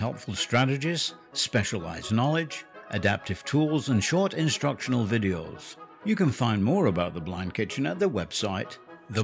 Helpful strategies, specialized knowledge, adaptive tools, and short instructional videos. You can find more about The Blind Kitchen at their website,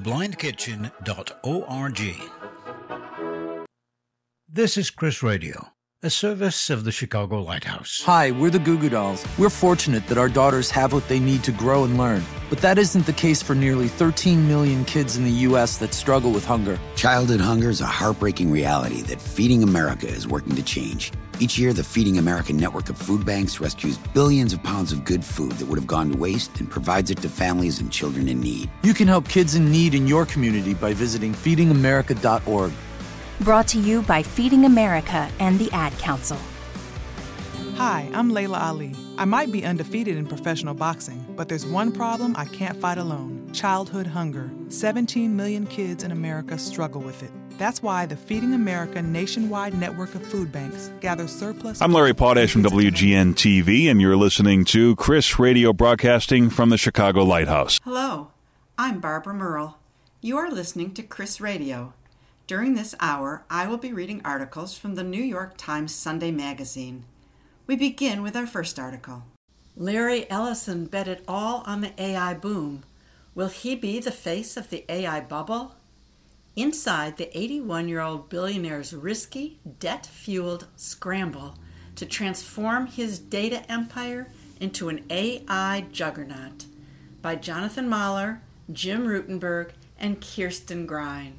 theblindkitchen.org. This is Chris Radio, a service of the Chicago Lighthouse. Hi, we're the Goo Goo Dolls. We're fortunate that our daughters have what they need to grow and learn. But that isn't the case for nearly 13 million kids in the U.S. that struggle with hunger. Childhood hunger is a heartbreaking reality that Feeding America is working to change. Each year, the Feeding America network of food banks rescues billions of pounds of good food that would have gone to waste and provides it to families and children in need. You can help kids in need in your community by visiting feedingamerica.org. Brought to you by Feeding America and the Ad Council. Hi, I'm Layla Ali. I might be undefeated in professional boxing, but there's one problem I can't fight alone: childhood hunger. 17 million kids in America struggle with it. That's why the Feeding America nationwide network of food banks gathers surplus... I'm Larry Potash from WGN-TV, and you're listening to Chris Radio, broadcasting from the Chicago Lighthouse. Hello, I'm Barbara Merle. You are listening to Chris Radio. During this hour, I will be reading articles from the New York Times Sunday Magazine. We begin with our first article. Larry Ellison bet it all on the AI boom. Will he be the face of the AI bubble? Inside the 81-year-old billionaire's risky, debt-fueled scramble to transform his data empire into an AI juggernaut, by Jonathan Mahler, Jim Rutenberg, and Kirsten Grein.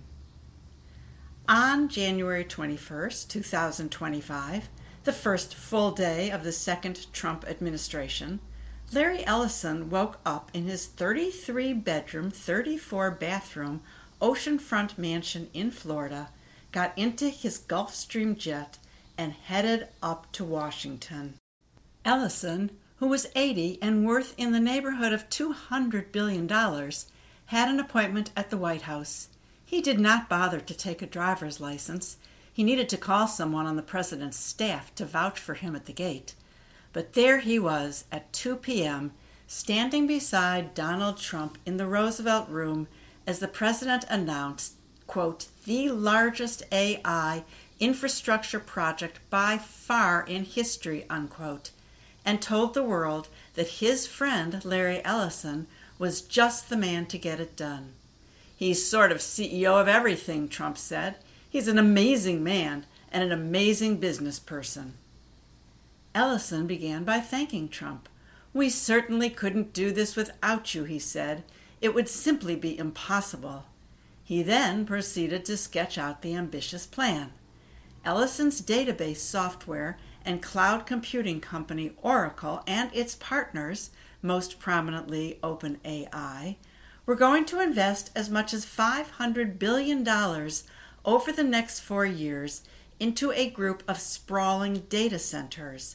On January 21st, 2025, the first full day of the second Trump administration, Larry Ellison woke up in his 33-bedroom, 34-bathroom oceanfront mansion in Florida, got into his Gulfstream jet, and headed up to Washington. Ellison, who was 80 and worth in the neighborhood of $200 billion, had an appointment at the White House. He did not bother to take a driver's license. He needed to call someone on the president's staff to vouch for him at the gate. But there he was at 2 p.m., standing beside Donald Trump in the Roosevelt Room as the president announced, quote, the largest AI infrastructure project by far in history, unquote, and told the world that his friend Larry Ellison was just the man to get it done. He's sort of CEO of everything, Trump said. He's an amazing man and an amazing business person. Ellison began by thanking Trump. We certainly couldn't do this without you, he said. It would simply be impossible. He then proceeded to sketch out the ambitious plan. Ellison's database software and cloud computing company Oracle and its partners, most prominently OpenAI, were going to invest as much as $500 billion over the next 4 years into a group of sprawling data centers,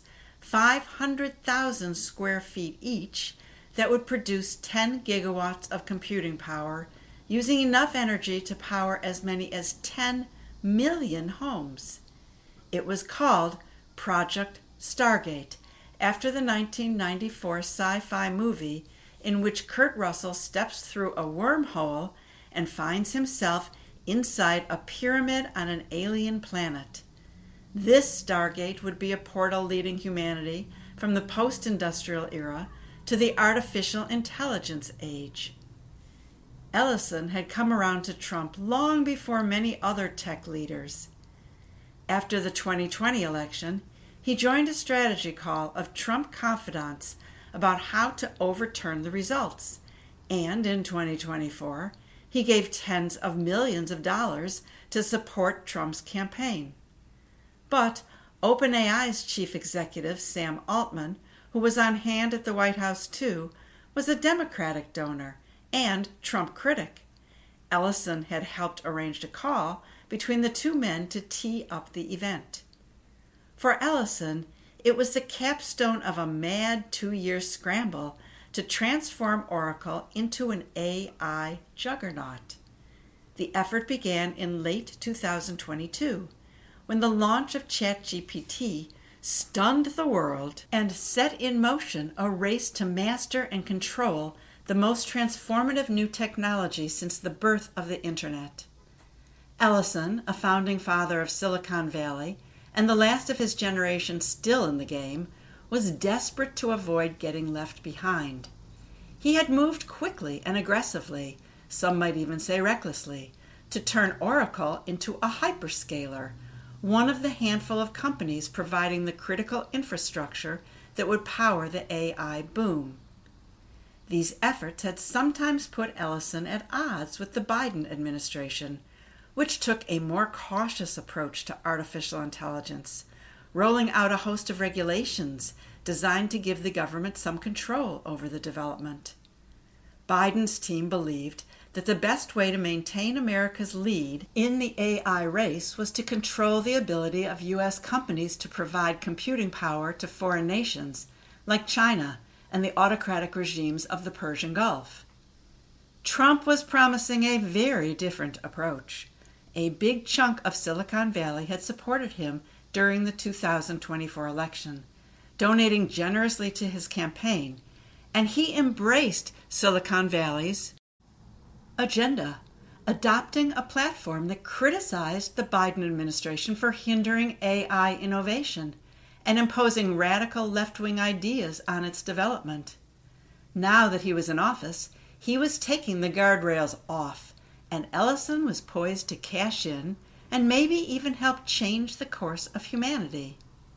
500,000 square feet each, that would produce 10 gigawatts of computing power, using enough energy to power as many as 10 million homes. It was called Project Stargate, after the 1994 sci-fi movie in which Kurt Russell steps through a wormhole and finds himself inside a pyramid on an alien planet. This Stargate would be a portal leading humanity from the post-industrial era to the artificial intelligence age. Ellison had come around to Trump long before many other tech leaders. After the 2020 election, he joined a strategy call of Trump confidants about how to overturn the results, and in 2024, he gave tens of millions of dollars to support Trump's campaign. But OpenAI's chief executive, Sam Altman, who was on hand at the White House too, was a Democratic donor and Trump critic. Ellison had helped arrange a call between the two men to tee up the event. For Ellison, it was the capstone of a mad 2-year scramble to transform Oracle into an AI juggernaut. The effort began in late 2022, when the launch of ChatGPT stunned the world and set in motion a race to master and control the most transformative new technology since the birth of the Internet. Ellison, a founding father of Silicon Valley and the last of his generation still in the game, was desperate to avoid getting left behind. He had moved quickly and aggressively, some might even say recklessly, to turn Oracle into a hyperscaler, one of the handful of companies providing the critical infrastructure that would power the AI boom. These efforts had sometimes put Ellison at odds with the Biden administration, which took a more cautious approach to artificial intelligence, rolling out a host of regulations designed to give the government some control over the development. Biden's team believed that the best way to maintain America's lead in the AI race was to control the ability of U.S. companies to provide computing power to foreign nations like China and the autocratic regimes of the Persian Gulf. Trump was promising a very different approach. A big chunk of Silicon Valley had supported him during the 2024 election, donating generously to his campaign, and he embraced Silicon Valley's agenda, adopting a platform that criticized the Biden administration for hindering AI innovation and imposing radical left-wing ideas on its development. Now that he was in office, he was taking the guardrails off, and Ellison was poised to cash in and maybe even help change the course of humanity.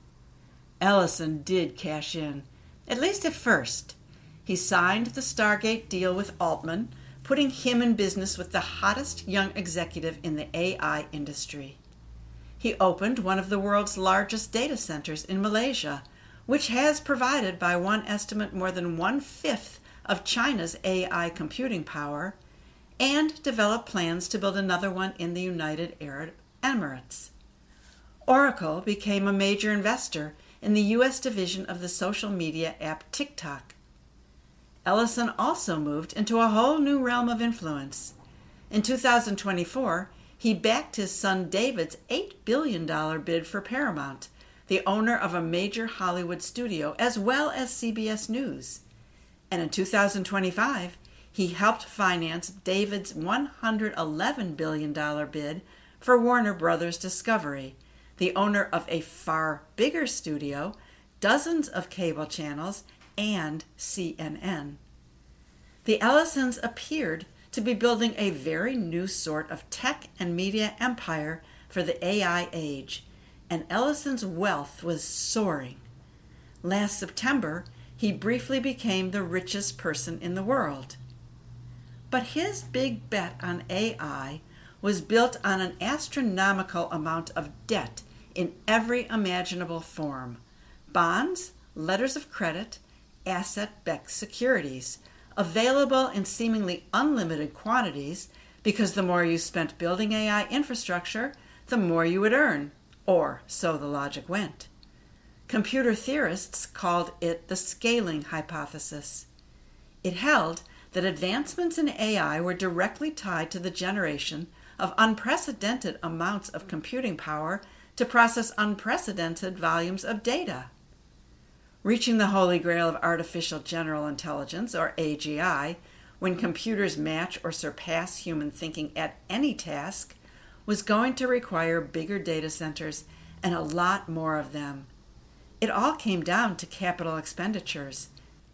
Ellison did cash in, at least at first. He signed the Stargate deal with Altman, putting him in business with the hottest young executive in the AI industry. He opened one of the world's largest data centers in Malaysia, which has provided, by one estimate, more than 1/5 of China's AI computing power, and developed plans to build another one in the United Arab Emirates. Oracle became a major investor in the U.S. division of the social media app TikTok. Ellison also moved into a whole new realm of influence. In 2024, he backed his son David's $8 billion bid for Paramount, the owner of a major Hollywood studio, as well as CBS News. And in 2025, he helped finance David's $111 billion bid for Warner Brothers Discovery, the owner of a far bigger studio, dozens of cable channels, and CNN. The Ellisons appeared to be building a very new sort of tech and media empire for the AI age, and Ellison's wealth was soaring. Last September, he briefly became the richest person in the world. But his big bet on AI was built on an astronomical amount of debt in every imaginable form: bonds, letters of credit, asset-backed securities, available in seemingly unlimited quantities, because the more you spent building AI infrastructure, the more you would earn, or so the logic went. Computer theorists called it the scaling hypothesis. It held that advancements in AI were directly tied to the generation of unprecedented amounts of computing power to process unprecedented volumes of data. Reaching the holy grail of artificial general intelligence, or AGI, when computers match or surpass human thinking at any task, was going to require bigger data centers and a lot more of them. It all came down to capital expenditures,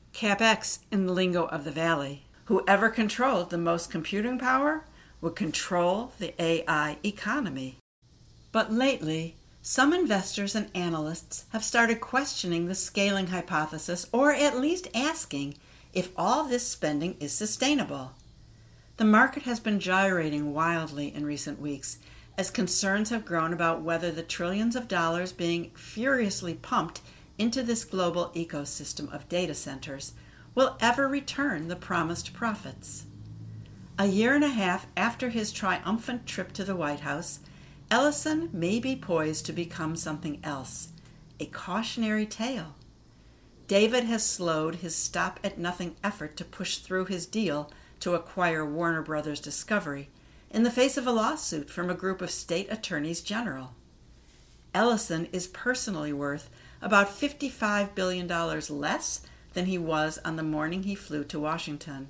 CapEx in the lingo of the Valley. Whoever controlled the most computing power would control the AI economy. But lately, some investors and analysts have started questioning the scaling hypothesis, or at least asking if all this spending is sustainable. The market has been gyrating wildly in recent weeks as concerns have grown about whether the trillions of dollars being furiously pumped into this global ecosystem of data centers will ever return the promised profits. A year and a half after his triumphant trip to the White House, Ellison may be poised to become something else, a cautionary tale. David has slowed his stop-at-nothing effort to push through his deal to acquire Warner Brothers Discovery in the face of a lawsuit from a group of state attorneys general. Ellison is personally worth about $55 billion less than he was on the morning he flew to Washington,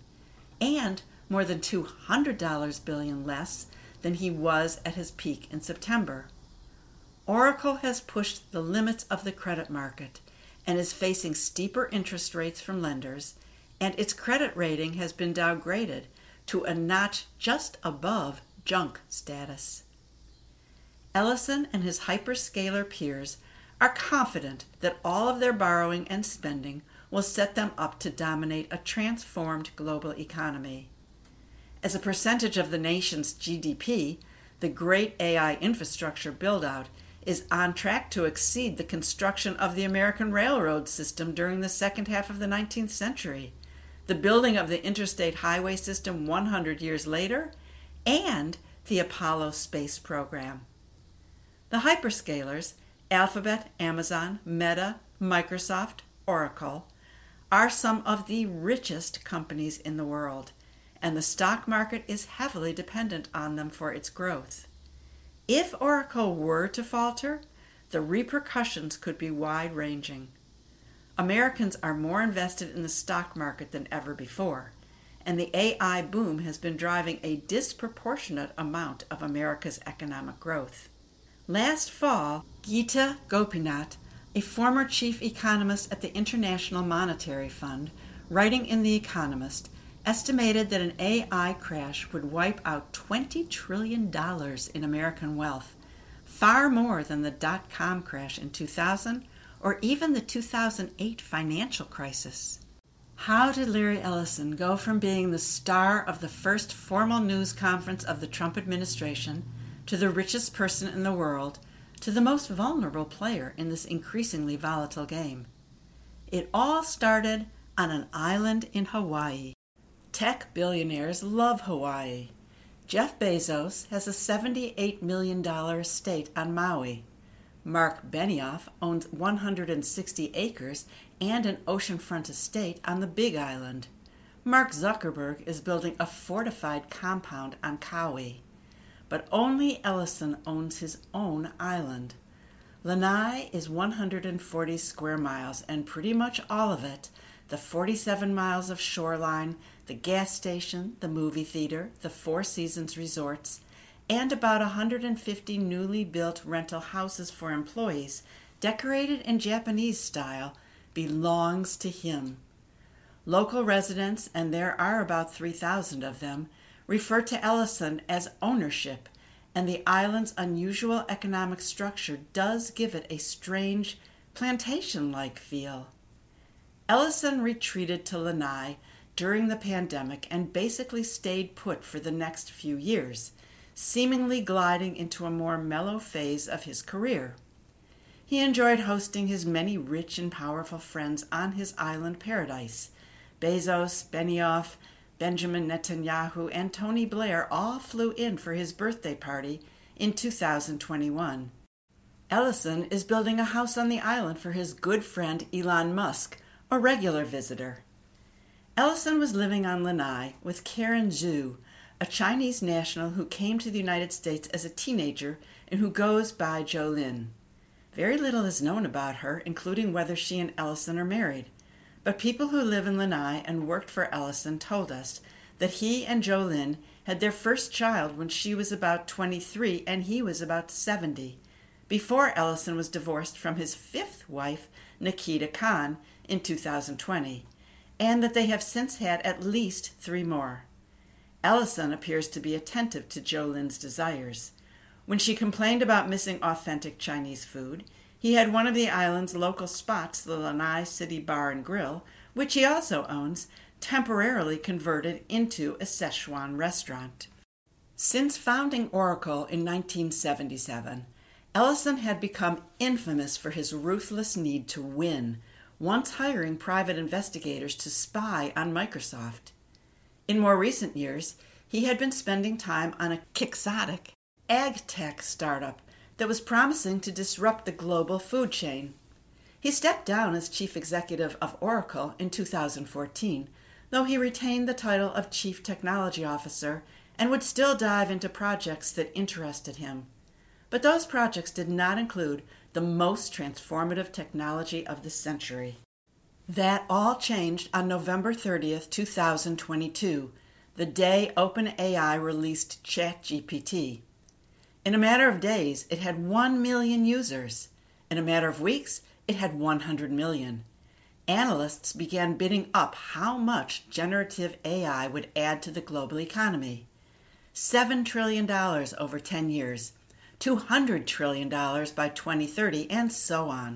and more than $200 billion less than he was at his peak in September. Oracle has pushed the limits of the credit market and is facing steeper interest rates from lenders, and its credit rating has been downgraded to a notch just above junk status. Ellison and his hyperscaler peers are confident that all of their borrowing and spending will set them up to dominate a transformed global economy. As a percentage of the nation's GDP, the great AI infrastructure build-out is on track to exceed the construction of the American railroad system during the second half of the 19th century, the building of the interstate highway system 100 years later, and the Apollo space program. The hyperscalers, Alphabet, Amazon, Meta, Microsoft, Oracle, are some of the richest companies in the world, and the stock market is heavily dependent on them for its growth. If Oracle were to falter, the repercussions could be wide-ranging. Americans are more invested in the stock market than ever before, and the AI boom has been driving a disproportionate amount of America's economic growth. Last fall, Geeta Gopinath, a former chief economist at the International Monetary Fund, writing in The Economist, estimated that an AI crash would wipe out $20 trillion in American wealth, far more than the dot-com crash in 2000 or even the 2008 financial crisis. How did Larry Ellison go from being the star of the first formal news conference of the Trump administration to the richest person in the world to the most vulnerable player in this increasingly volatile game? It all started on an island in Hawaii. Tech billionaires love Hawaii. Jeff Bezos has a $78 million estate on Maui. Mark Benioff owns 160 acres and an oceanfront estate on the Big Island. Mark Zuckerberg is building a fortified compound on Kauai. But only Ellison owns his own island. Lanai is 140 square miles, and pretty much all of it, the 47 miles of shoreline, the gas station, the movie theater, the Four Seasons resorts, and about 150 newly built rental houses for employees, decorated in Japanese style, belongs to him. Local residents, and there are about 3,000 of them, refer to Ellison as ownership, and the island's unusual economic structure does give it a strange, plantation-like feel. Ellison retreated to Lanai during the pandemic and basically stayed put for the next few years, seemingly gliding into a more mellow phase of his career. He enjoyed hosting his many rich and powerful friends on his island paradise. Bezos, Benioff, Benjamin Netanyahu, and Tony Blair all flew in for his birthday party in 2021. Ellison is building a house on the island for his good friend Elon Musk, a regular visitor. Ellison was living on Lanai with Karen Zhu, a Chinese national who came to the United States as a teenager and who goes by Jolin. Very little is known about her, including whether she and Ellison are married. But people who live in Lanai and worked for Ellison told us that he and Jolin had their first child when she was about 23 and he was about 70, before Ellison was divorced from his fifth wife, Nikita Khan, in 2020, and that they have since had at least 3 more. Ellison appears to be attentive to Jolin's desires. When she complained about missing authentic Chinese food, he had one of the island's local spots, the Lanai City Bar and Grill, which he also owns, temporarily converted into a Szechuan restaurant. Since founding Oracle in 1977, Ellison had become infamous for his ruthless need to win, once hiring private investigators to spy on Microsoft. In more recent years, he had been spending time on a quixotic ag tech startup that was promising to disrupt the global food chain. He stepped down as chief executive of Oracle in 2014, though he retained the title of chief technology officer and would still dive into projects that interested him. But those projects did not include the most transformative technology of the century. That all changed on November 30th, 2022, the day OpenAI released ChatGPT. In a matter of days, it had 1 million users. In a matter of weeks, it had 100 million. Analysts began bidding up how much generative AI would add to the global economy. $7 trillion over 10 years, $200 trillion by 2030, and so on.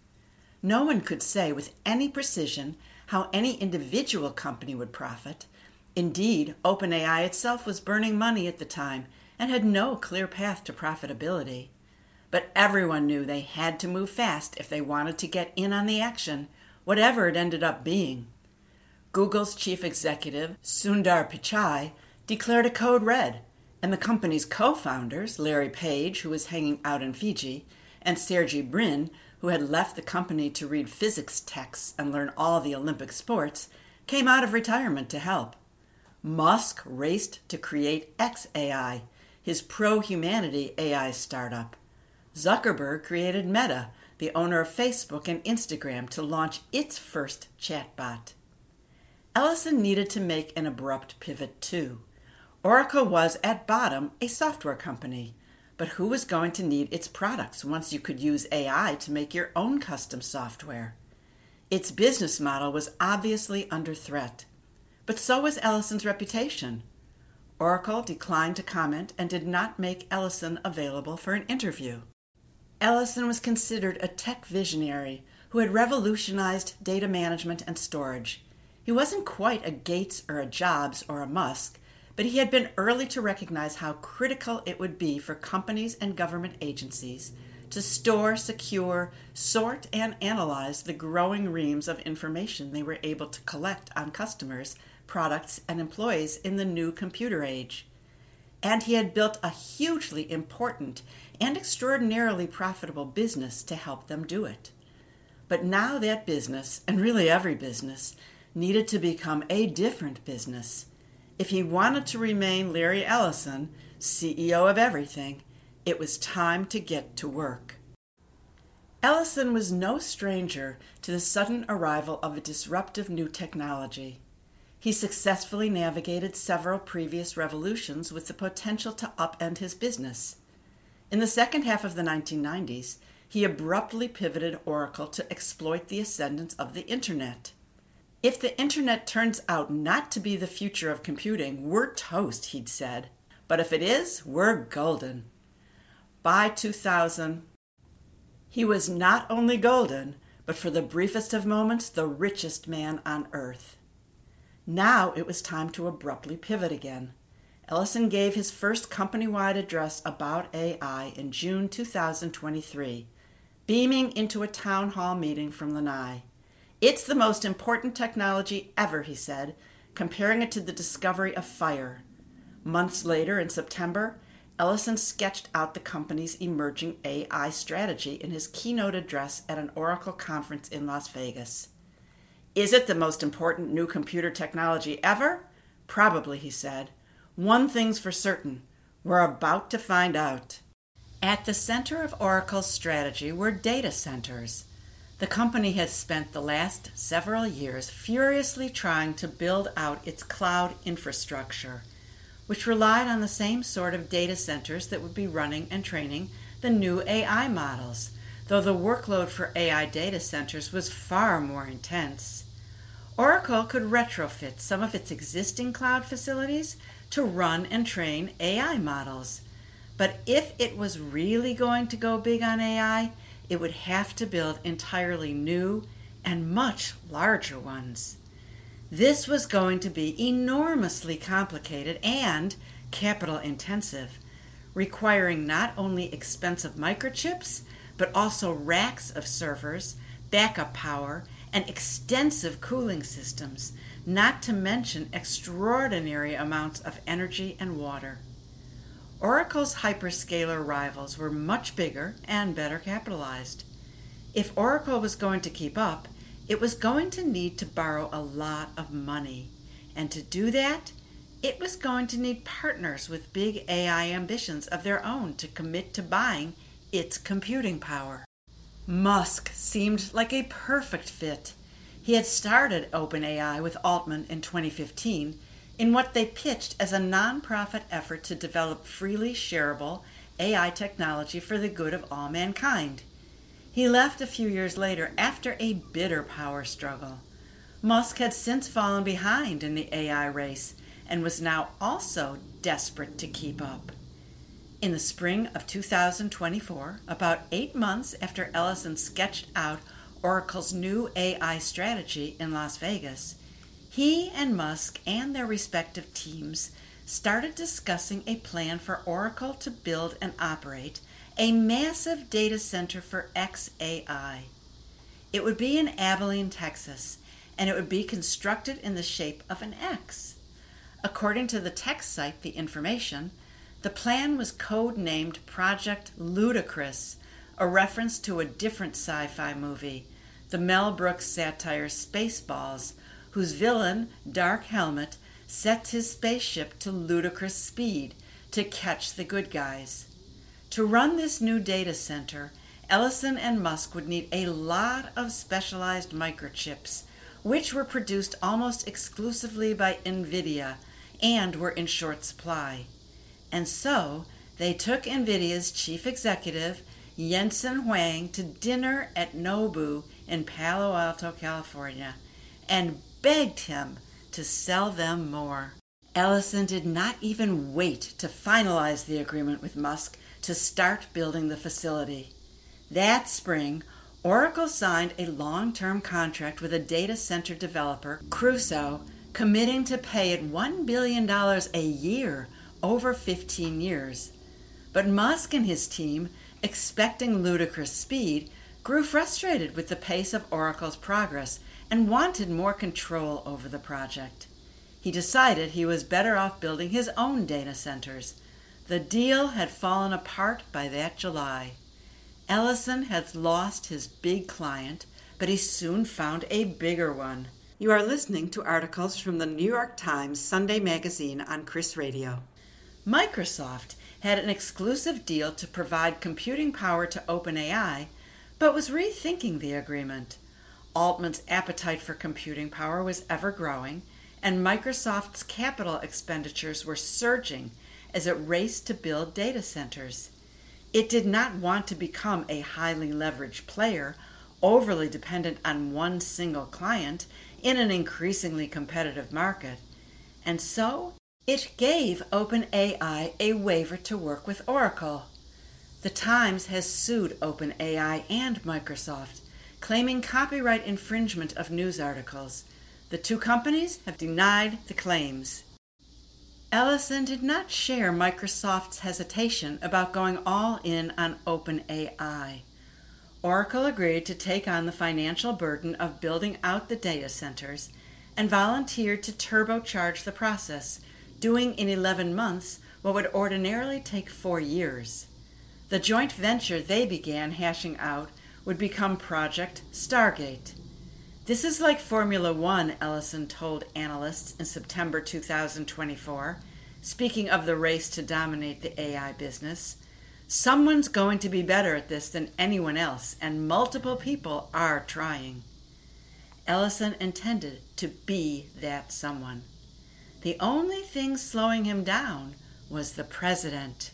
No one could say with any precision how any individual company would profit. Indeed, OpenAI itself was burning money at the time and had no clear path to profitability. But everyone knew they had to move fast if they wanted to get in on the action, whatever it ended up being. Google's chief executive, Sundar Pichai, declared a code red, and the company's co-founders, Larry Page, who was hanging out in Fiji, and Sergey Brin, who had left the company to read physics texts and learn all the Olympic sports, came out of retirement to help. Musk raced to create xAI, his pro-humanity AI startup. Zuckerberg created Meta, the owner of Facebook and Instagram, to launch its first chatbot. Ellison needed to make an abrupt pivot too. Oracle was, at bottom, a software company, but who was going to need its products once you could use AI to make your own custom software? Its business model was obviously under threat, but so was Ellison's reputation. Oracle declined to comment and did not make Ellison available for an interview. Ellison was considered a tech visionary who had revolutionized data management and storage. He wasn't quite a Gates or a Jobs or a Musk, but he had been early to recognize how critical it would be for companies and government agencies to store, secure, sort, and analyze the growing reams of information they were able to collect on customers, products, and employees in the new computer age. And he had built a hugely important and extraordinarily profitable business to help them do it. But now that business, and really every business, needed to become a different business. If he wanted to remain Larry Ellison, CEO of everything, it was time to get to work. Ellison was no stranger to the sudden arrival of a disruptive new technology. He successfully navigated several previous revolutions with the potential to upend his business. In the second half of the 1990s, he abruptly pivoted Oracle to exploit the ascendance of the Internet. If the Internet turns out not to be the future of computing, we're toast, he'd said. But if it is, we're golden. By 2000, he was not only golden, but for the briefest of moments, the richest man on earth. Now it was time to abruptly pivot again. Ellison gave his first company-wide address about AI in June 2023, beaming into a town hall meeting from Lanai. It's the most important technology ever, he said, comparing it to the discovery of fire. Months later, in September, Ellison sketched out the company's emerging AI strategy in his keynote address at an Oracle conference in Las Vegas. Is it the most important new computer technology ever? Probably, he said. One thing's for certain. We're about to find out. At the center of Oracle's strategy were data centers. The company has spent the last several years furiously trying to build out its cloud infrastructure, which relied on the same sort of data centers that would be running and training the new AI models, though the workload for AI data centers was far more intense. Oracle could retrofit some of its existing cloud facilities to run and train AI models. But if it was really going to go big on AI, it would have to build entirely new and much larger ones. This was going to be enormously complicated and capital intensive, requiring not only expensive microchips, but also racks of servers, backup power, and extensive cooling systems, not to mention extraordinary amounts of energy and water. Oracle's hyperscaler rivals were much bigger and better capitalized. If Oracle was going to keep up, it was going to need to borrow a lot of money. And to do that, it was going to need partners with big AI ambitions of their own to commit to buying its computing power. Musk seemed like a perfect fit. He had started OpenAI with Altman in 2015 in what they pitched as a nonprofit effort to develop freely shareable AI technology for the good of all mankind. He left a few years later after a bitter power struggle. Musk had since fallen behind in the AI race and was now also desperate to keep up. In the spring of 2024, about 8 months after Ellison sketched out Oracle's new AI strategy in Las Vegas, he and Musk and their respective teams started discussing a plan for Oracle to build and operate a massive data center for xAI. It would be in Abilene, Texas, and it would be constructed in the shape of an X. According to the tech site The Information, the plan was code-named Project Ludicrous, a reference to a different sci-fi movie, the Mel Brooks satire Spaceballs, whose villain, Dark Helmet, sets his spaceship to ludicrous speed to catch the good guys. To run this new data center, Ellison and Musk would need a lot of specialized microchips, which were produced almost exclusively by NVIDIA and were in short supply. And so they took NVIDIA's chief executive, Jensen Huang, to dinner at Nobu in Palo Alto, California, and begged him to sell them more. Ellison did not even wait to finalize the agreement with Musk to start building the facility. That spring, Oracle signed a long-term contract with a data center developer, Crusoe, committing to pay it $1 billion a year over 15 years. But Musk and his team, expecting ludicrous speed, grew frustrated with the pace of Oracle's progress and wanted more control over the project. He decided he was better off building his own data centers. The deal had fallen apart by that July. Ellison had lost his big client, but he soon found a bigger one. You are listening to articles from the New York Times Sunday Magazine on Chris Radio. Microsoft had an exclusive deal to provide computing power to OpenAI, but was rethinking the agreement. Altman's appetite for computing power was ever growing, and Microsoft's capital expenditures were surging as it raced to build data centers. It did not want to become a highly leveraged player, overly dependent on one single client in an increasingly competitive market. And so, it gave OpenAI a waiver to work with Oracle. The Times has sued OpenAI and Microsoft, claiming copyright infringement of news articles. The two companies have denied the claims. Ellison did not share Microsoft's hesitation about going all in on OpenAI. Oracle agreed to take on the financial burden of building out the data centers and volunteered to turbocharge the process, doing in 11 months what would ordinarily take 4 years. The joint venture they began hashing out would become Project Stargate. This is like Formula One, Ellison told analysts in September 2024, speaking of the race to dominate the AI business. Someone's going to be better at this than anyone else, and multiple people are trying. Ellison intended to be that someone. The only thing slowing him down was the president.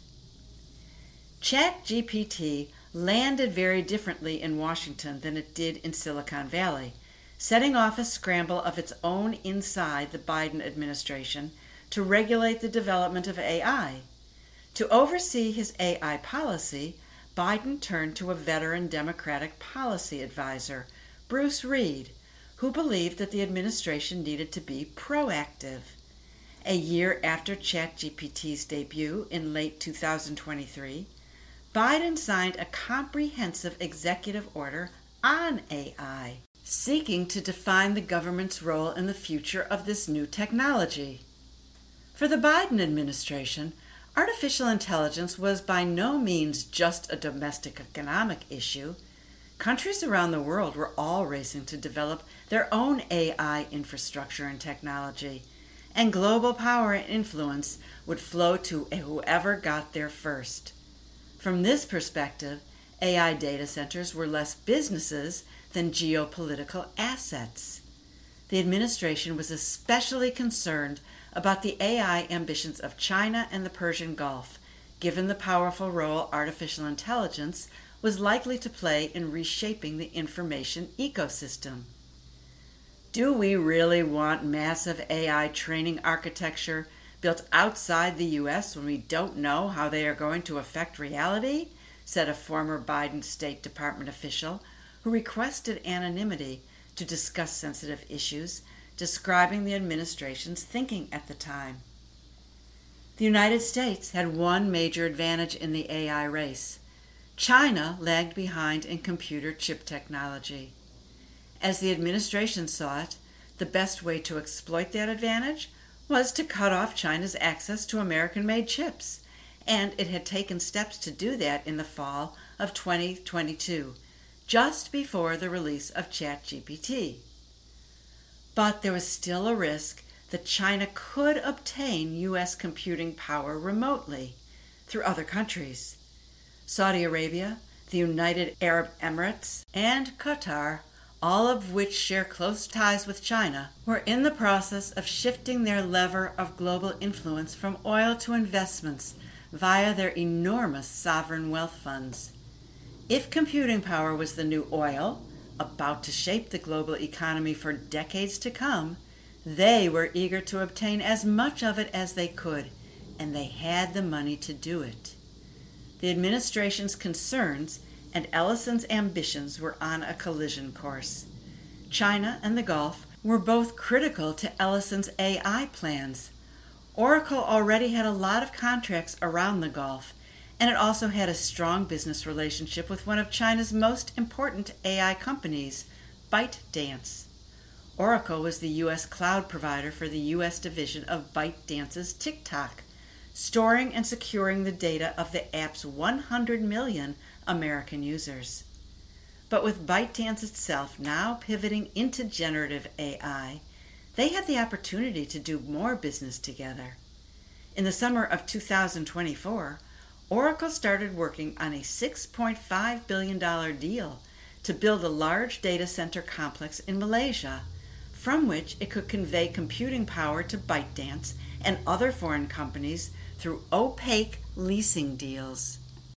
ChatGPT landed very differently in Washington than it did in Silicon Valley, setting off a scramble of its own inside the Biden administration to regulate the development of AI. To oversee his AI policy, Biden turned to a veteran Democratic policy advisor, Bruce Reed, who believed that the administration needed to be proactive. A year after ChatGPT's debut in late 2023, Biden signed a comprehensive executive order on AI, seeking to define the government's role in the future of this new technology. For the Biden administration, artificial intelligence was by no means just a domestic economic issue. Countries around the world were all racing to develop their own AI infrastructure and technology, and global power and influence would flow to whoever got there first. From this perspective, AI data centers were less businesses than geopolitical assets. The administration was especially concerned about the AI ambitions of China and the Persian Gulf, given the powerful role artificial intelligence was likely to play in reshaping the information ecosystem. Do we really want massive AI training architecture built outside the U.S. when we don't know how they are going to affect reality? Said a former Biden State Department official who requested anonymity to discuss sensitive issues, describing the administration's thinking at the time. The United States had one major advantage in the AI race. China lagged behind in computer chip technology. As the administration saw it, the best way to exploit that advantage was to cut off China's access to American-made chips, and it had taken steps to do that in the fall of 2022, just before the release of ChatGPT. But there was still a risk that China could obtain U.S. computing power remotely through other countries. Saudi Arabia, the United Arab Emirates, and Qatar, all of which share close ties with China, were in the process of shifting their lever of global influence from oil to investments via their enormous sovereign wealth funds. If computing power was the new oil, about to shape the global economy for decades to come, they were eager to obtain as much of it as they could, and they had the money to do it. The administration's concerns and Ellison's ambitions were on a collision course. China and the Gulf were both critical to Ellison's AI plans. Oracle already had a lot of contracts around the Gulf, and it also had a strong business relationship with one of China's most important AI companies, ByteDance. Oracle was the U.S. cloud provider for the U.S. division of ByteDance's TikTok, storing and securing the data of the app's 100 million American users. But with ByteDance itself now pivoting into generative AI, they had the opportunity to do more business together. In the summer of 2024, Oracle started working on a $6.5 billion deal to build a large data center complex in Malaysia, from which it could convey computing power to ByteDance and other foreign companies through opaque leasing deals.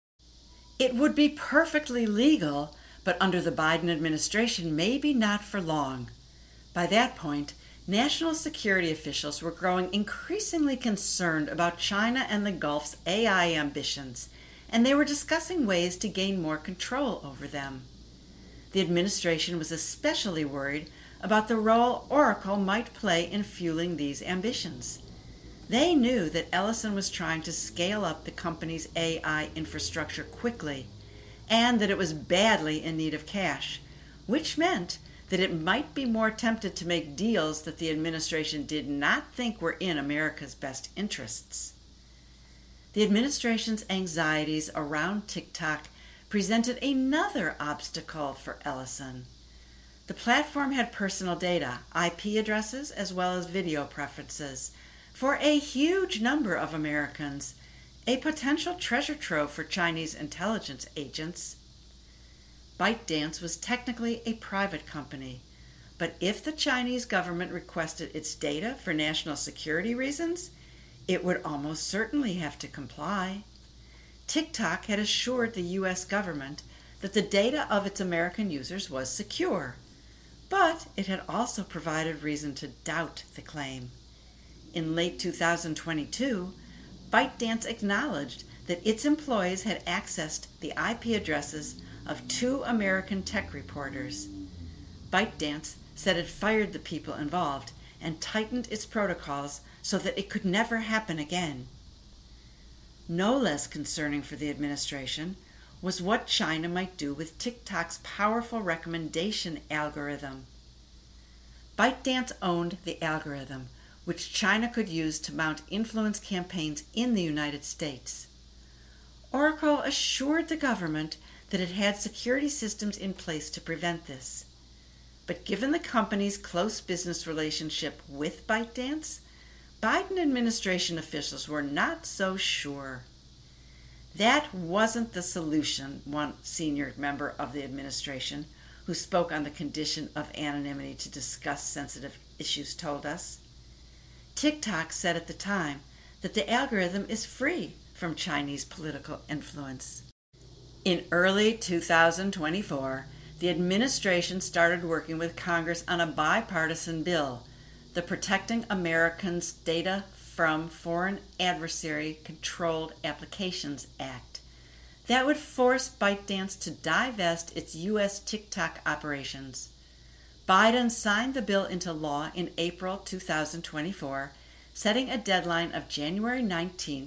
It would be perfectly legal, but under the Biden administration, maybe not for long. By that point, national security officials were growing increasingly concerned about China and the Gulf's AI ambitions, and they were discussing ways to gain more control over them. The administration was especially worried about the role Oracle might play in fueling these ambitions. They knew that Ellison was trying to scale up the company's AI infrastructure quickly, and that it was badly in need of cash, which meant that it might be more tempted to make deals that the administration did not think were in America's best interests. The administration's anxieties around TikTok presented another obstacle for Ellison. The platform had personal data, IP addresses, as well as video preferences for a huge number of Americans, a potential treasure trove for Chinese intelligence agents. ByteDance was technically a private company, but if the Chinese government requested its data for national security reasons, it would almost certainly have to comply. TikTok had assured the U.S. government that the data of its American users was secure, but it had also provided reason to doubt the claim. In late 2022, ByteDance acknowledged that its employees had accessed the IP addresses of 2 American tech reporters. ByteDance said it fired the people involved and tightened its protocols so that it could never happen again. No less concerning for the administration was what China might do with TikTok's powerful recommendation algorithm. ByteDance owned the algorithm, which China could use to mount influence campaigns in the United States. Oracle assured the government that it had security systems in place to prevent this. But given the company's close business relationship with ByteDance, Biden administration officials were not so sure. That wasn't the solution, one senior member of the administration, who spoke on the condition of anonymity to discuss sensitive issues, told us. TikTok said at the time that the algorithm is free from Chinese political influence. In early 2024, the administration started working with Congress on a bipartisan bill, the Protecting Americans' Data from Foreign Adversary-Controlled Applications Act, that would force ByteDance to divest its U.S. TikTok operations. Biden signed the bill into law in April 2024, setting a deadline of January 19,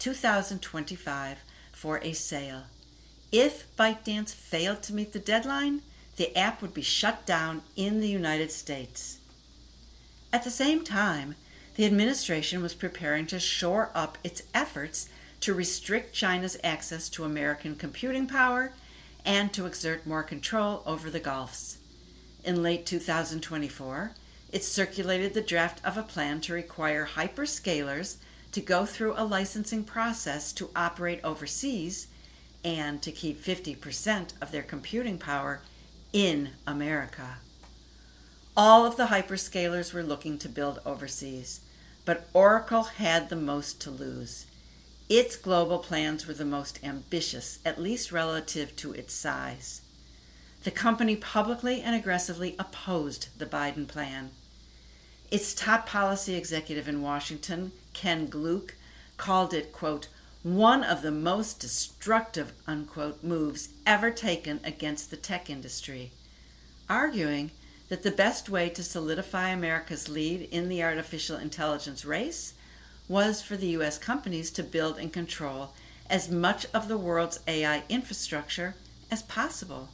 2025 for a sale. If ByteDance failed to meet the deadline, the app would be shut down in the United States. At the same time, the administration was preparing to shore up its efforts to restrict China's access to American computing power and to exert more control over the Gulfs. In late 2024, it circulated the draft of a plan to require hyperscalers to go through a licensing process to operate overseas and to keep 50% of their computing power in America. All of the hyperscalers were looking to build overseas, but Oracle had the most to lose. Its global plans were the most ambitious, at least relative to its size. The company publicly and aggressively opposed the Biden plan. Its top policy executive in Washington, Ken Gluck, called it, quote, one of the most destructive, unquote, moves ever taken against the tech industry, arguing that the best way to solidify America's lead in the artificial intelligence race was for the U.S. companies to build and control as much of the world's AI infrastructure as possible.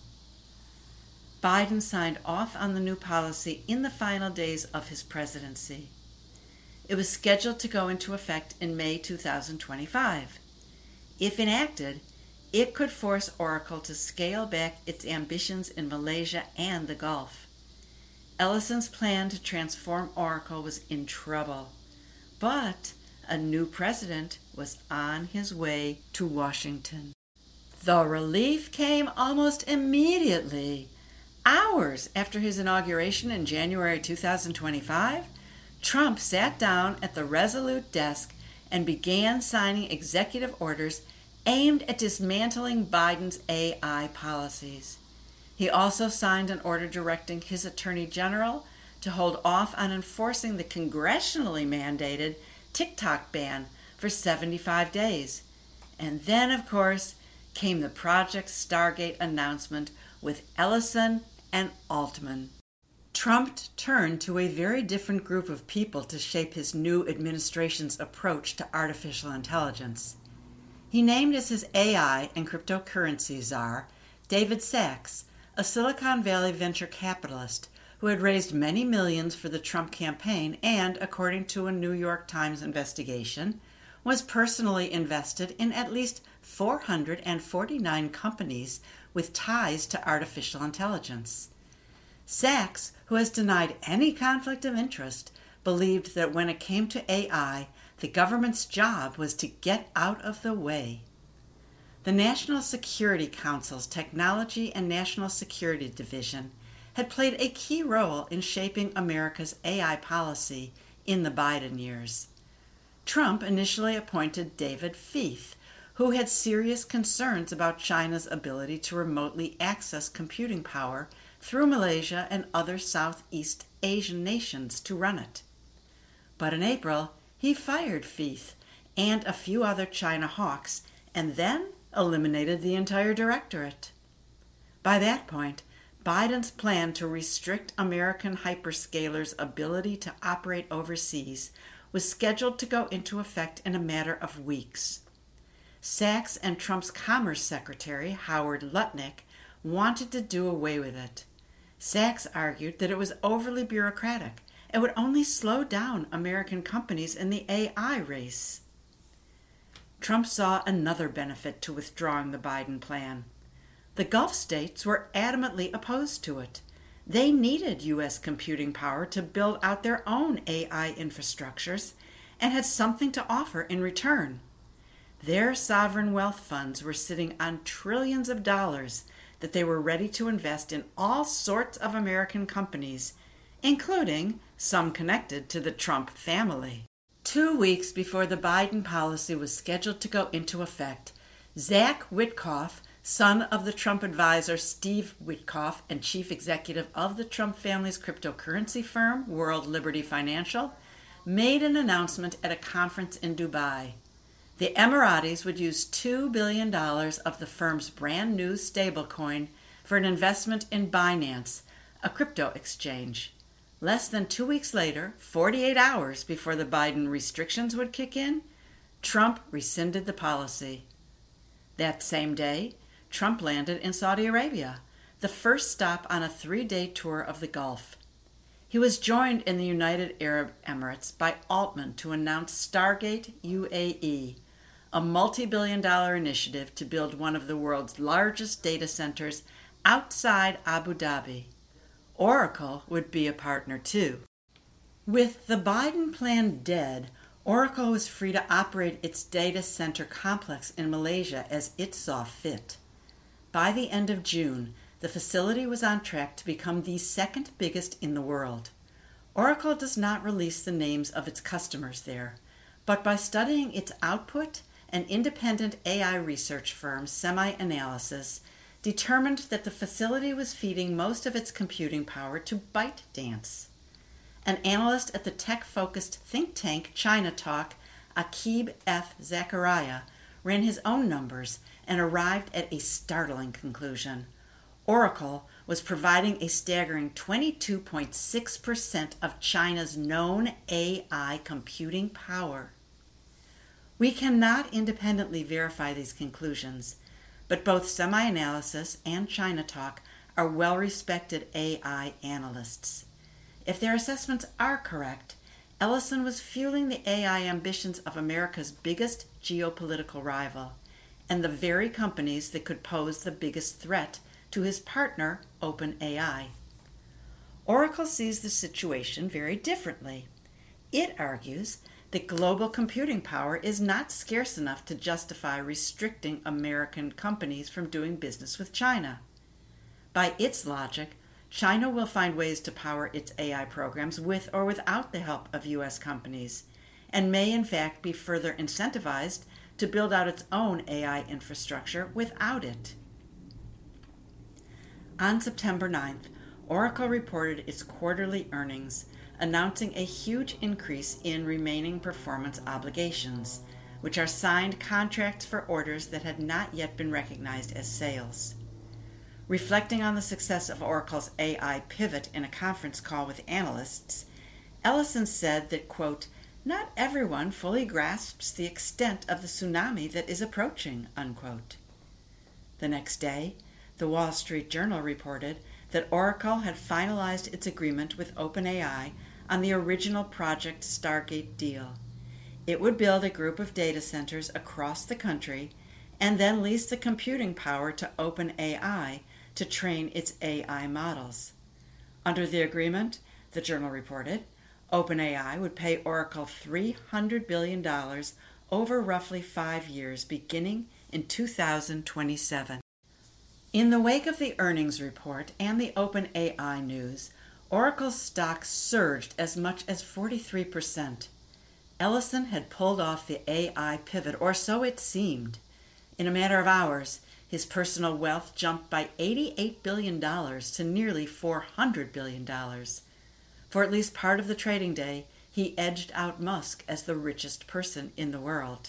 Biden signed off on the new policy in the final days of his presidency. It was scheduled to go into effect in May 2025. If enacted, it could force Oracle to scale back its ambitions in Malaysia and the Gulf. Ellison's plan to transform Oracle was in trouble, but a new president was on his way to Washington. The relief came almost immediately. Hours after his inauguration in January 2025, Trump sat down at the Resolute desk and began signing executive orders aimed at dismantling Biden's AI policies. He also signed an order directing his Attorney General to hold off on enforcing the congressionally mandated TikTok ban for 75 days. And then, of course, came the Project Stargate announcement with Ellison and Altman. Trump turned to a very different group of people to shape his new administration's approach to artificial intelligence. He named as his AI and cryptocurrency czar David Sacks, a Silicon Valley venture capitalist who had raised many millions for the Trump campaign and, according to a New York Times investigation, was personally invested in at least 449 companies with ties to artificial intelligence. Sacks, who has denied any conflict of interest, believed that when it came to AI, the government's job was to get out of the way. The National Security Council's Technology and National Security Division had played a key role in shaping America's AI policy in the Biden years. Trump initially appointed David Feith, who had serious concerns about China's ability to remotely access computing power through Malaysia and other Southeast Asian nations to run it. But in April, he fired Feith and a few other China hawks, and then eliminated the entire directorate. By that point, Biden's plan to restrict American hyperscalers' ability to operate overseas was scheduled to go into effect in a matter of weeks. Sacks and Trump's Commerce Secretary, Howard Lutnick, wanted to do away with it. Sacks argued that it was overly bureaucratic and would only slow down American companies in the AI race. Trump saw another benefit to withdrawing the Biden plan. The Gulf states were adamantly opposed to it. They needed U.S. computing power to build out their own AI infrastructures and had something to offer in return. Their sovereign wealth funds were sitting on trillions of dollars that they were ready to invest in all sorts of American companies, including some connected to the Trump family. 2 weeks before the Biden policy was scheduled to go into effect, Zach Witkoff, son of the Trump advisor Steve Witkoff and chief executive of the Trump family's cryptocurrency firm, World Liberty Financial, made an announcement at a conference in Dubai. The Emiratis would use $2 billion of the firm's brand new stablecoin for an investment in Binance, a crypto exchange. Less than 2 weeks later, 48 hours before the Biden restrictions would kick in, Trump rescinded the policy. That same day, Trump landed in Saudi Arabia, the first stop on a 3-day tour of the Gulf. He was joined in the United Arab Emirates by Altman to announce Stargate UAE, a multi-billion-dollar initiative to build one of the world's largest data centers outside Abu Dhabi. Oracle would be a partner too. With the Biden plan dead, Oracle was free to operate its data center complex in Malaysia as it saw fit. By the end of June, the facility was on track to become the second biggest in the world. Oracle does not release the names of its customers there, but by studying its output, an independent AI research firm, SemiAnalysis, determined that the facility was feeding most of its computing power to ByteDance. An analyst at the tech-focused think tank ChinaTalk, Aqib F. Zachariah, ran his own numbers and arrived at a startling conclusion. Oracle was providing a staggering 22.6% of China's known AI computing power. We cannot independently verify these conclusions, but both SemiAnalysis and ChinaTalk are well-respected AI analysts. If their assessments are correct, Ellison was fueling the AI ambitions of America's biggest geopolitical rival, and the very companies that could pose the biggest threat to his partner, OpenAI. Oracle sees the situation very differently. It argues that global computing power is not scarce enough to justify restricting American companies from doing business with China. By its logic, China will find ways to power its AI programs with or without the help of U.S. companies, and may in fact be further incentivized to build out its own AI infrastructure without it. On September 9th, Oracle reported its quarterly earnings, announcing a huge increase in remaining performance obligations, which are signed contracts for orders that had not yet been recognized as sales. Reflecting on the success of Oracle's AI pivot in a conference call with analysts, Ellison said that, quote, "Not everyone fully grasps the extent of the tsunami that is approaching," unquote. The next day, the Wall Street Journal reported that Oracle had finalized its agreement with OpenAI on the original Project Stargate deal. It would build a group of data centers across the country and then lease the computing power to OpenAI to train its AI models. Under the agreement, the journal reported, OpenAI would pay Oracle $300 billion over roughly 5 years, beginning in 2027. In the wake of the earnings report and the OpenAI news, Oracle's stock surged as much as 43%. Ellison had pulled off the AI pivot, or so it seemed. In a matter of hours, his personal wealth jumped by $88 billion to nearly $400 billion. For at least part of the trading day, he edged out Musk as the richest person in the world.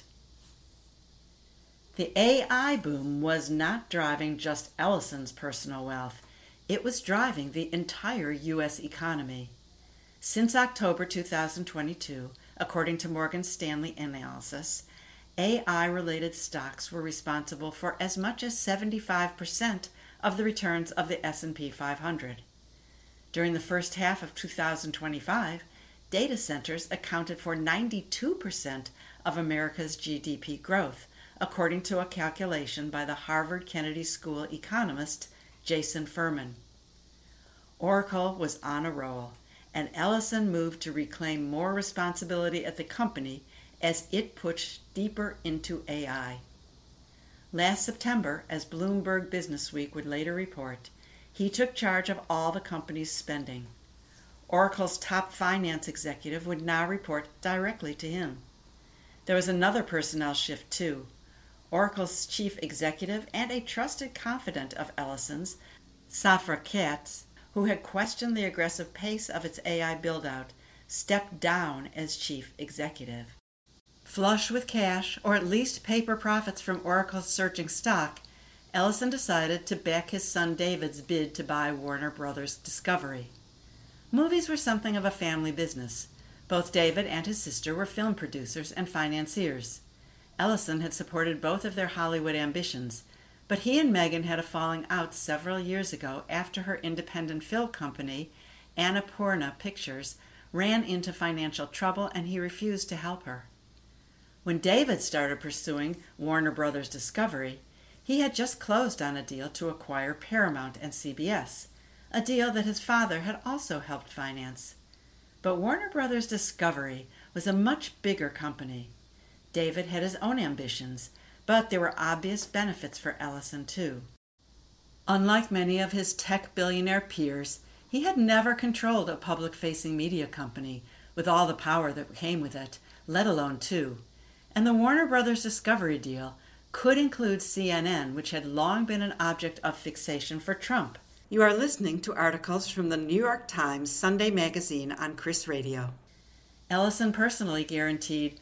The AI boom was not driving just Ellison's personal wealth. It was driving the entire U.S. economy. Since October 2022, according to Morgan Stanley analysis, AI-related stocks were responsible for as much as 75% of the returns of the S&P 500. During the first half of 2025, data centers accounted for 92% of America's GDP growth, according to a calculation by the Harvard Kennedy School economist Jason Furman. Oracle was on a roll, and Ellison moved to reclaim more responsibility at the company as it pushed deeper into AI. Last September, as Bloomberg Businessweek would later report, he took charge of all the company's spending. Oracle's top finance executive would now report directly to him. There was another personnel shift, too. Oracle's chief executive and a trusted confidant of Ellison's, Safra Catz, who had questioned the aggressive pace of its AI build-out, stepped down as chief executive. Flush with cash, or at least paper profits from Oracle's surging stock, Ellison decided to back his son David's bid to buy Warner Brothers Discovery. Movies were something of a family business. Both David and his sister were film producers and financiers. Ellison had supported both of their Hollywood ambitions, but he and Megan had a falling out several years ago after her independent film company, Annapurna Pictures, ran into financial trouble and he refused to help her. When David started pursuing Warner Brothers Discovery, he had just closed on a deal to acquire Paramount and CBS, a deal that his father had also helped finance. But Warner Brothers Discovery was a much bigger company. David had his own ambitions, but there were obvious benefits for Ellison too. Unlike many of his tech billionaire peers, he had never controlled a public-facing media company with all the power that came with it, let alone two. And the Warner Brothers Discovery deal could include CNN, which had long been an object of fixation for Trump. You are listening to articles from the New York Times Sunday Magazine on Chris Radio. Ellison personally guaranteed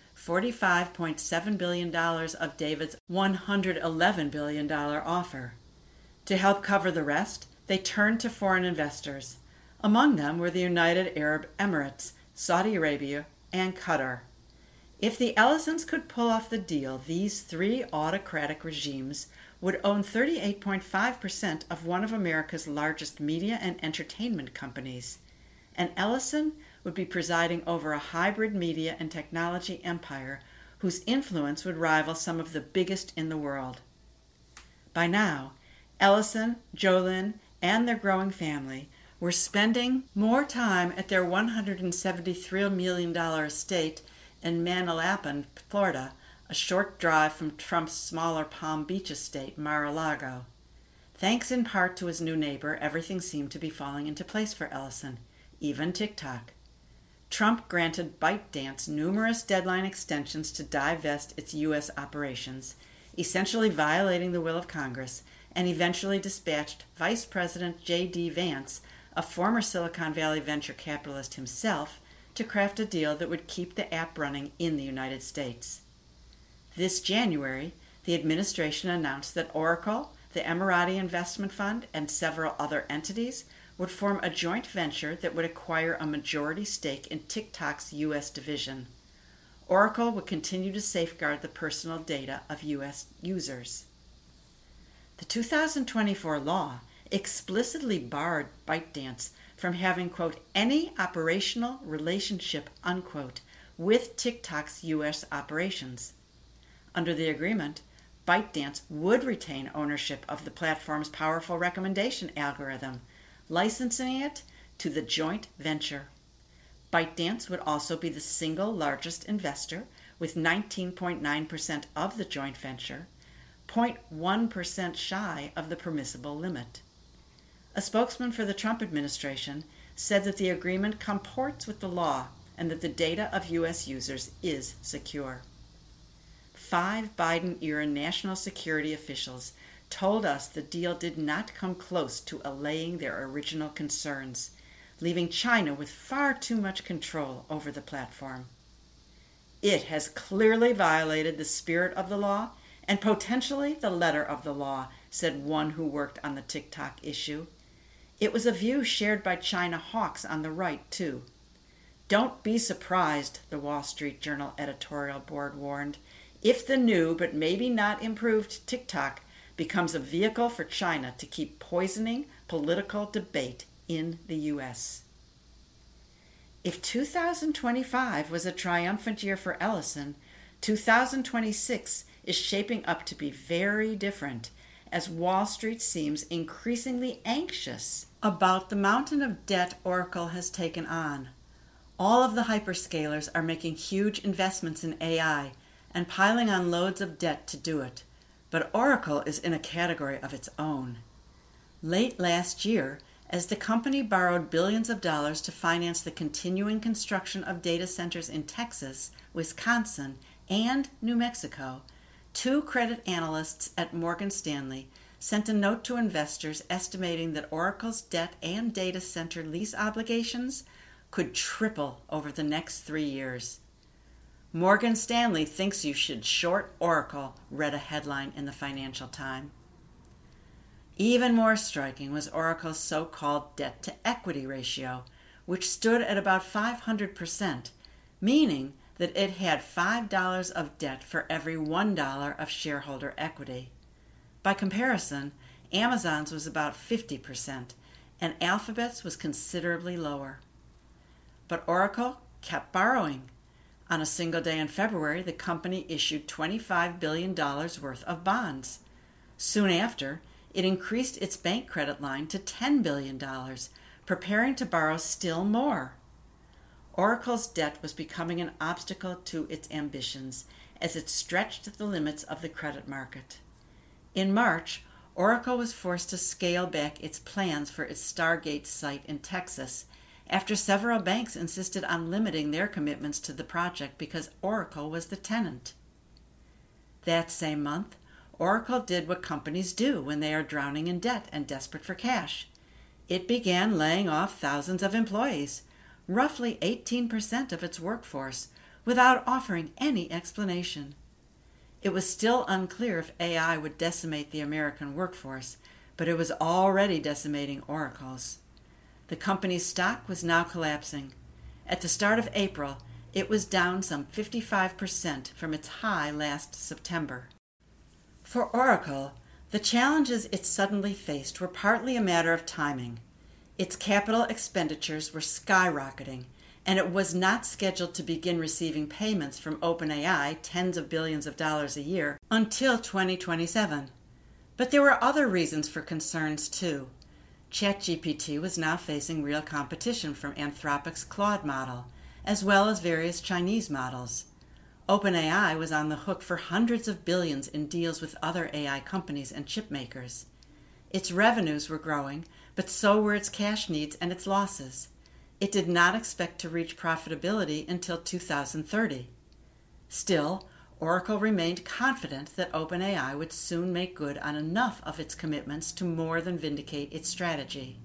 $45.7 billion of David's $111 billion offer. To help cover the rest, they turned to foreign investors. Among them were the United Arab Emirates, Saudi Arabia, and Qatar. If the Ellisons could pull off the deal, these three autocratic regimes would own 38.5% of one of America's largest media and entertainment companies, and Ellison would be presiding over a hybrid media and technology empire whose influence would rival some of the biggest in the world. By now, Ellison, Jolyn, and their growing family were spending more time at their $173 million estate in Manalapan, Florida, a short drive from Trump's smaller Palm Beach estate, Mar-a-Lago. Thanks in part to his new neighbor, everything seemed to be falling into place for Ellison, even TikTok. Trump granted ByteDance numerous deadline extensions to divest its U.S. operations, essentially violating the will of Congress, and eventually dispatched Vice President J.D. Vance, a former Silicon Valley venture capitalist himself, to craft a deal that would keep the app running in the United States. This January, the administration announced that Oracle, the Emirati Investment Fund, and several other entities would form a joint venture that would acquire a majority stake in TikTok's U.S. division. Oracle would continue to safeguard the personal data of U.S. users. The 2024 law explicitly barred ByteDance from having, quote, any operational relationship, unquote, with TikTok's U.S. operations. Under the agreement, ByteDance would retain ownership of the platform's powerful recommendation algorithm, licensing it to the joint venture. ByteDance would also be the single largest investor, with 19.9% of the joint venture, 0.1% shy of the permissible limit. A spokesman for the Trump administration said that the agreement comports with the law and that the data of U.S. users is secure. 5 Biden-era national security officials told us the deal did not come close to allaying their original concerns, leaving China with far too much control over the platform. It has clearly violated the spirit of the law and potentially the letter of the law, said one who worked on the TikTok issue. It was a view shared by China hawks on the right, too. Don't be surprised, the Wall Street Journal editorial board warned, if the new but maybe not improved TikTok becomes a vehicle for China to keep poisoning political debate in the U.S. If 2025 was a triumphant year for Ellison, 2026 is shaping up to be very different, as Wall Street seems increasingly anxious about the mountain of debt Oracle has taken on. All of the hyperscalers are making huge investments in AI and piling on loads of debt to do it, but Oracle is in a category of its own. Late last year, as the company borrowed billions of dollars to finance the continuing construction of data centers in Texas, Wisconsin, and New Mexico. Two credit analysts at Morgan Stanley sent a note to investors estimating that Oracle's debt and data center lease obligations could triple over the next 3 years. Morgan Stanley thinks you should short Oracle, read a headline in the Financial Times. Even more striking was Oracle's so-called debt-to-equity ratio, which stood at about 500%, meaning that it had $5 of debt for every $1 of shareholder equity. By comparison, Amazon's was about 50%, and Alphabet's was considerably lower. But Oracle kept borrowing. On a single day in February, the company issued $25 billion worth of bonds. Soon after, it increased its bank credit line to $10 billion, preparing to borrow still more. Oracle's debt was becoming an obstacle to its ambitions as it stretched the limits of the credit market. In March, Oracle was forced to scale back its plans for its Stargate site in Texas after several banks insisted on limiting their commitments to the project because Oracle was the tenant. That same month, Oracle did what companies do when they are drowning in debt and desperate for cash. It began laying off thousands of employees, roughly 18% of its workforce, without offering any explanation. It was still unclear if AI would decimate the American workforce, but it was already decimating Oracle's. The company's stock was now collapsing. At the start of April, it was down some 55% from its high last September. For Oracle, the challenges it suddenly faced were partly a matter of timing. Its capital expenditures were skyrocketing, and it was not scheduled to begin receiving payments from OpenAI, tens of billions of dollars a year, until 2027. But there were other reasons for concerns, too. ChatGPT was now facing real competition from Anthropic's Claude model, as well as various Chinese models. OpenAI was on the hook for hundreds of billions in deals with other AI companies and chip makers. Its revenues were growing, but so were its cash needs and its losses. It did not expect to reach profitability until 2030. Still, Oracle remained confident that OpenAI would soon make good on enough of its commitments to more than vindicate its strategy.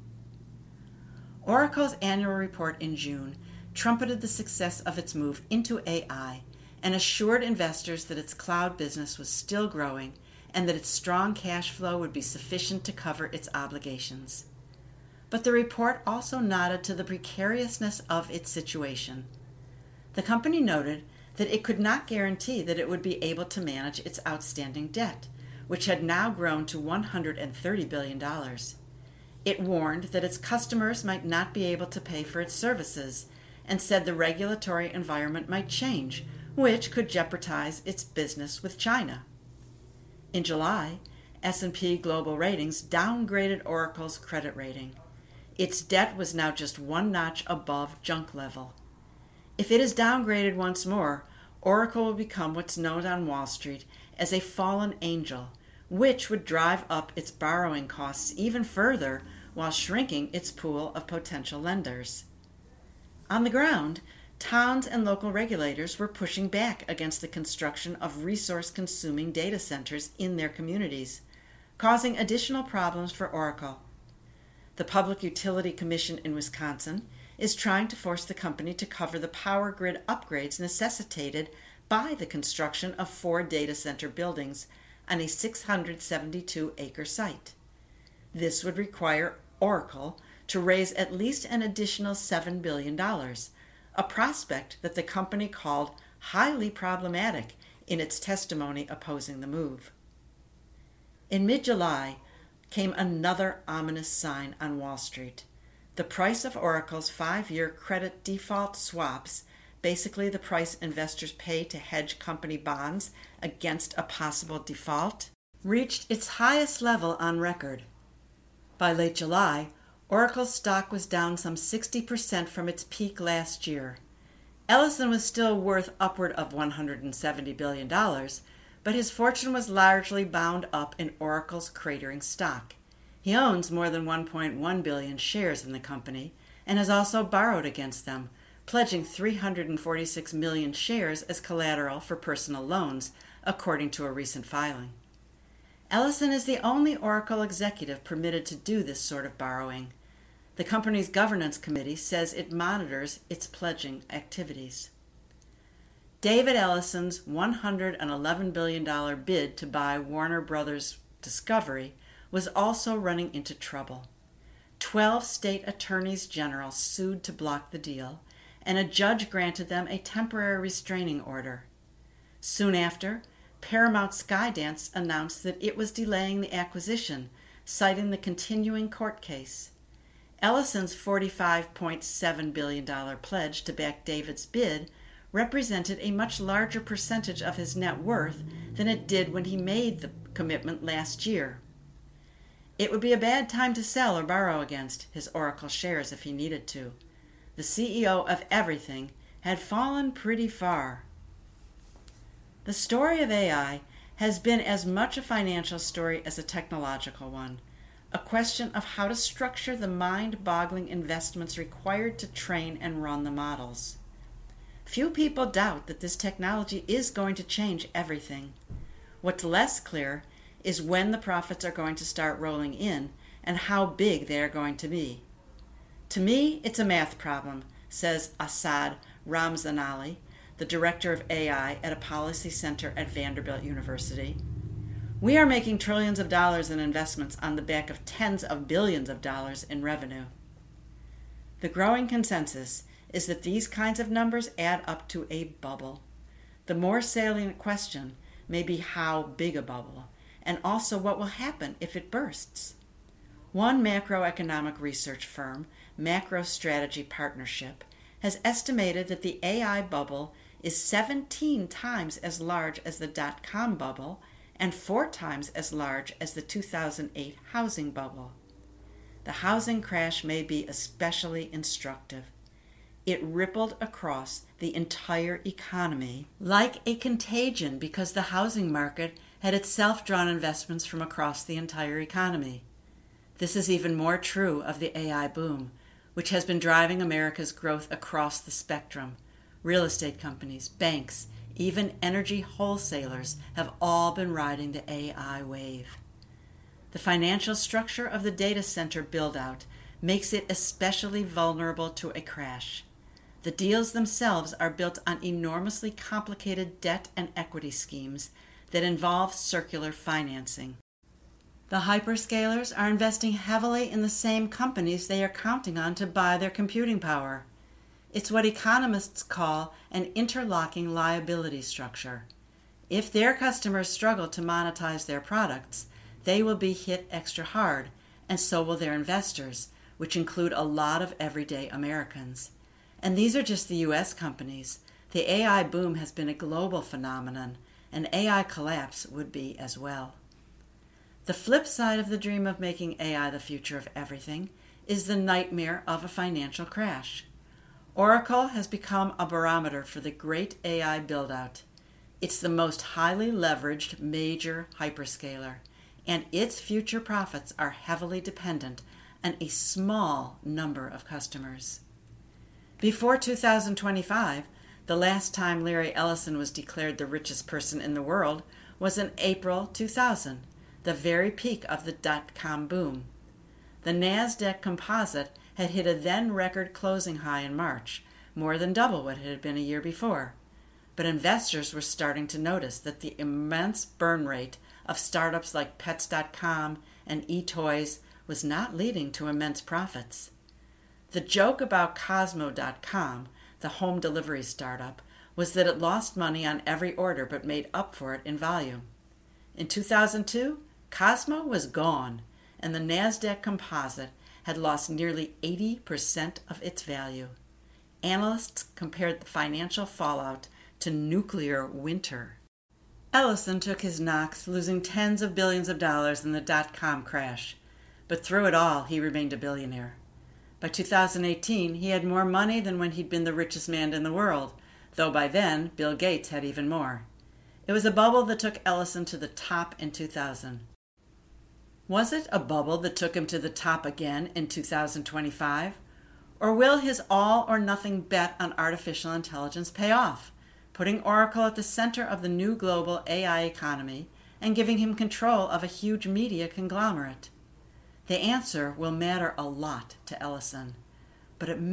Oracle's annual report in June trumpeted the success of its move into AI and assured investors that its cloud business was still growing and that its strong cash flow would be sufficient to cover its obligations. But the report also nodded to the precariousness of its situation. The company noted that it could not guarantee that it would be able to manage its outstanding debt, which had now grown to $130 billion. It warned that its customers might not be able to pay for its services, and said the regulatory environment might change, which could jeopardize its business with China. In July, S&P Global Ratings downgraded Oracle's credit rating. Its debt was now just one notch above junk level. If it is downgraded once more, Oracle will become what's known on Wall Street as a fallen angel, which would drive up its borrowing costs even further while shrinking its pool of potential lenders. On the ground, towns and local regulators were pushing back against the construction of resource-consuming data centers in their communities, causing additional problems for Oracle. The Public Utility Commission in Wisconsin is trying to force the company to cover the power grid upgrades necessitated by the construction of 4 data center buildings on a 672-acre site. This would require Oracle to raise at least an additional $7 billion, a prospect that the company called highly problematic in its testimony opposing the move. In mid-July came another ominous sign on Wall Street. The price of Oracle's 5-year credit default swaps, basically the price investors pay to hedge company bonds against a possible default, reached its highest level on record. By late July, Oracle's stock was down some 60% from its peak last year. Ellison was still worth upward of $170 billion, but his fortune was largely bound up in Oracle's cratering stock. He owns more than 1.1 billion shares in the company and has also borrowed against them, pledging 346 million shares as collateral for personal loans, according to a recent filing. Ellison is the only Oracle executive permitted to do this sort of borrowing. The company's governance committee says it monitors its pledging activities. David Ellison's $111 billion bid to buy Warner Brothers Discovery was also running into trouble. 12 state attorneys general sued to block the deal, and a judge granted them a temporary restraining order. Soon after, Paramount Skydance announced that it was delaying the acquisition, citing the continuing court case. Ellison's $45.7 billion pledge to back David's bid represented a much larger percentage of his net worth than it did when he made the commitment last year. It would be a bad time to sell or borrow against his Oracle shares if he needed to. The CEO of everything had fallen pretty far. The story of AI has been as much a financial story as a technological one, a question of how to structure the mind-boggling investments required to train and run the models. Few people doubt that this technology is going to change everything. What's less clear is when the profits are going to start rolling in and how big they are going to be. To me, it's a math problem, says Asad Ramzanali, the director of AI at a policy center at Vanderbilt University. We are making trillions of dollars in investments on the back of tens of billions of dollars in revenue. The growing consensus is that these kinds of numbers add up to a bubble. The more salient question may be how big a bubble, and also what will happen if it bursts. One macroeconomic research firm, MacroStrategy Partnership, has estimated that the AI bubble is 17 times as large as the dot-com bubble and 4 times as large as the 2008 housing bubble. The housing crash may be especially instructive. It rippled across the entire economy like a contagion because the housing market had itself drawn investments from across the entire economy. This is even more true of the AI boom, which has been driving America's growth across the spectrum. Real estate companies, banks, even energy wholesalers have all been riding the AI wave. The financial structure of the data center build-out makes it especially vulnerable to a crash. The deals themselves are built on enormously complicated debt and equity schemes that involve circular financing. The hyperscalers are investing heavily in the same companies they are counting on to buy their computing power. It's what economists call an interlocking liability structure. If their customers struggle to monetize their products, they will be hit extra hard, and so will their investors, which include a lot of everyday Americans. And these are just the U.S. companies. The AI boom has been a global phenomenon. An AI collapse would be as well. The flip side of the dream of making AI the future of everything is the nightmare of a financial crash. Oracle has become a barometer for the great AI build-out. It's the most highly leveraged major hyperscaler, and its future profits are heavily dependent on a small number of customers. Before 2025, the last time Larry Ellison was declared the richest person in the world was in April 2000, the very peak of the dot-com boom. The NASDAQ Composite had hit a then-record closing high in March, more than double what it had been a year before. But investors were starting to notice that the immense burn rate of startups like Pets.com and eToys was not leading to immense profits. The joke about Cosmo.com, the home delivery startup, was that it lost money on every order but made up for it in volume. In 2002, Cosmo was gone, and the NASDAQ Composite had lost nearly 80% of its value. Analysts compared the financial fallout to nuclear winter. Ellison took his knocks, losing tens of billions of dollars in the dot-com crash, but through it all, he remained a billionaire. By 2018, he had more money than when he'd been the richest man in the world, though by then, Bill Gates had even more. It was a bubble that took Ellison to the top in 2000. Was it a bubble that took him to the top again in 2025? Or will his all-or-nothing bet on artificial intelligence pay off, putting Oracle at the center of the new global AI economy and giving him control of a huge media conglomerate? The answer will matter a lot to Ellison, but it